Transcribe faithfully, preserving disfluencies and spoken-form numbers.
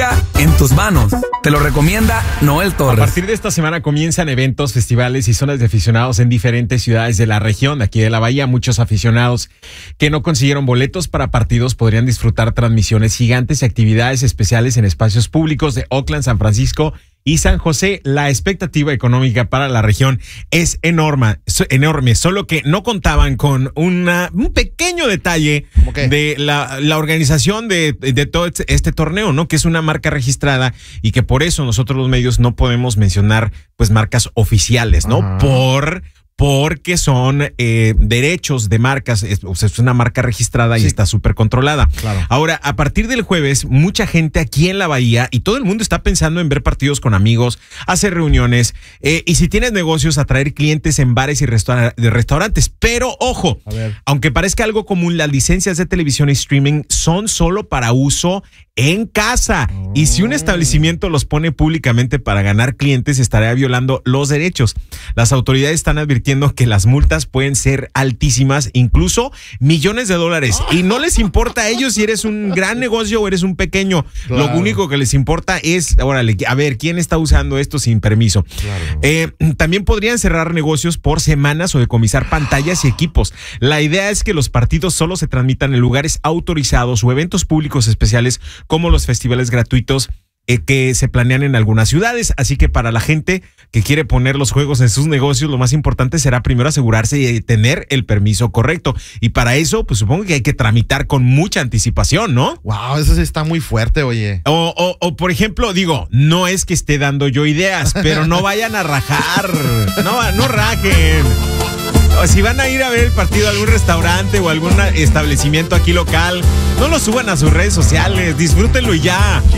Música en tus manos. Te lo recomienda Noel Torres. A partir de esta semana comienzan eventos, festivales y zonas de aficionados en diferentes ciudades de la región, de aquí de la Bahía. Muchos aficionados que no consiguieron boletos para partidos podrían disfrutar transmisiones gigantes y actividades especiales en espacios públicos de Oakland, San Francisco y San José. La expectativa económica para la región es enorme, enorme, solo que no contaban con una, un pequeño detalle de la, la organización de, de todo este, este torneo, ¿no? Que es una marca registrada y que por eso nosotros los medios no podemos mencionar pues marcas oficiales, ¿no? Ajá. Por... porque son eh, derechos de marcas, es, o sea, es una marca registrada y sí. está súper controlada. Claro. Ahora, a partir del jueves, mucha gente aquí en la Bahía y todo el mundo está pensando en ver partidos con amigos, hacer reuniones eh, y si tienes negocios, atraer clientes en bares y restaur de restaurantes. Pero, ojo, aunque parezca algo común, las licencias de televisión y streaming son solo para uso en casa. Oh. Y si un establecimiento los pone públicamente para ganar clientes, estaría violando los derechos. Las autoridades están advirtiendo que las multas pueden ser altísimas, incluso millones de dólares. Y no les importa a ellos si eres un gran negocio o eres un pequeño. Claro. Lo único que les importa es, órale, a ver, ¿quién está usando esto sin permiso? Claro. Eh, también podrían cerrar negocios por semanas o decomisar pantallas y equipos. La idea es que los partidos solo se transmitan en lugares autorizados o eventos públicos especiales como los festivales gratuitos Eh, que se planean en algunas ciudades. Así que para la gente que quiere poner los juegos en sus negocios, lo más importante será primero asegurarse de tener el permiso correcto. Y para eso, pues supongo que hay que tramitar con mucha anticipación, ¿no? Wow, eso sí está muy fuerte, oye. O, o, o por ejemplo, digo, no es que esté dando yo ideas, pero no vayan a rajar. No, no rajen. O si van a ir a ver el partido a algún restaurante o algún establecimiento aquí local, no lo suban a sus redes sociales, disfrútenlo y ya.